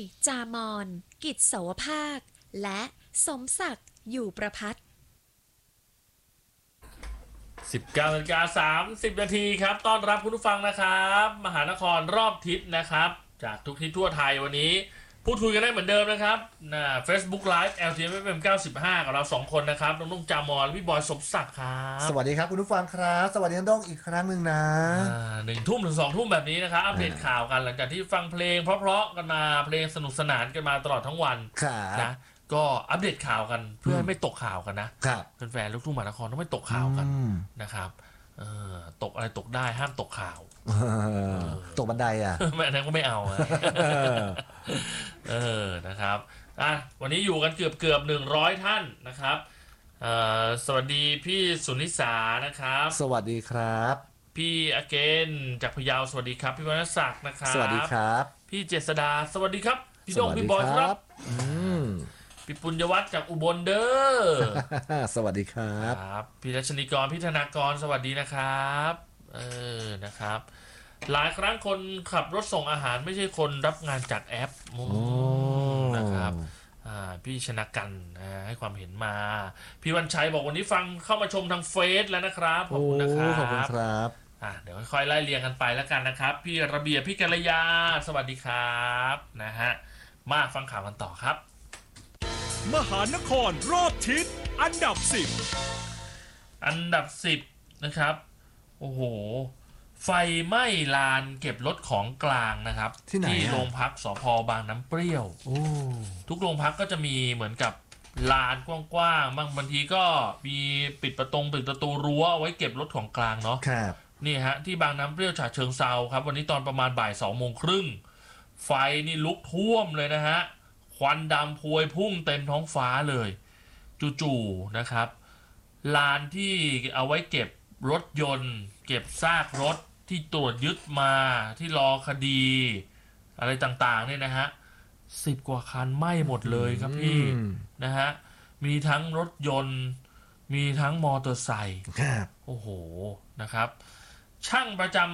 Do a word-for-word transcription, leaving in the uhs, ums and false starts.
จามอน กิจเสาวภาค และสมศักดิ์ อยู่ประภัตสิบเก้านาฬิกาสามสิบนาทีครับต้อนรับคุณผู้ฟังนะครับมหานครรอบทิศนะครับจากทุกทิศทั่วไทยวันนี้พูดคุยกันได้เหมือนเดิมนะครับนะ Facebook Live แอล ที เอฟ เอ็ม เก้าสิบห้ากับเราสองคนนะครับน้องนุ่งจามอนพี่บอยสมศักดิ์ครับสวัสดีครับคุณผู้ฟังครับสวัสดีน้องด้งอีกครั้งหนึ่งนะหนึ่งทุ่มถึงสองทุ่มแบบนี้นะครับอัปเดตข่าวกันหลังจากที่ฟังเพลงเพราะๆกันมาเพลงสนุกสนานกันมาตลอดทั้งวันนะก็อัปเดตข่าวกันเพื่อให้ไม่ตกข่าวกันนะแฟนๆลูกทุ่งมหานครต้องไม่ตกข่าวกันนะครับเออตกอะไรตกได้ห้ามตกข่าวตกบันไดอ่ะไม่นั้นก็ไม่เอาเออนะครับอ่ะวันนี้อยู่กันเกือบเกือบหนึ่งร้อยท่านนะครับเอ่อสวัสดีพี่สุนิสานะครับสวัสดีครับพี่อเกนจากพะเยาสวัสดีครับพี่วรรณศักดิ์นะครับสวัสดีครับพี่เจษดาสวัสดีครับพี่ดงพี่บอยครับอืมพี่ปุญญวัฒน์จากอุบลเด้อสวัสดีครับครับพี่รัชนีกรพี่ธนากรสวัสดีนะครับเออนะครับหลายครั้งคนขับรถส่งอาหารไม่ใช่คนรับงานจากแอปนะครับพี่ชนะกันให้ความเห็นมาพี่วันชัยบอกวันนี้ฟังเข้ามาชมทางเฟซแล้วนะครับขอบคุณนะครับขอบคุณครับอ่ะเดี๋ยวค่อยๆไล่เรียงกันไปแล้วกันนะครับพี่ระเบียบพี่กัลยาสวัสดีครับนะฮะมาฟังข่าวกันต่อครับมหานครรอบทิศอันดับสิบอันดับสิบนะครับโอ้โหไฟไหม้ลานเก็บรถของกลางนะครับที่ไหนที่โรงพักสภ.บางน้ำเปรี้ยวทุกโรงพักก็จะมีเหมือนกับลานกว้างๆบางบางทีก็มีปิดประตูปิดประตูรั้วไว้เก็บรถของกลางเนาะนี่ฮะที่บางน้ำเปรี้ยวฉะเชิงเทราครับวันนี้ตอนประมาณบ่ายสองโมงครึ่งไฟนี่ลุกท่วมเลยนะฮะควันดำพวยพุ่งเต็มท้องฟ้าเลยจู่ๆนะครับลานที่เอาไว้เก็บรถยนต์เก็บซากรถที่ตรวจยึดมาที่รอคดีอะไรต่างๆเนี่ยนะฮะสิบกว่าคันไหม้หมดเลยครับพี่นะฮะมีทั้งรถยนต์มีทั้งมอเตอร์ไซค์โอ้โหนะครับช่างประจำ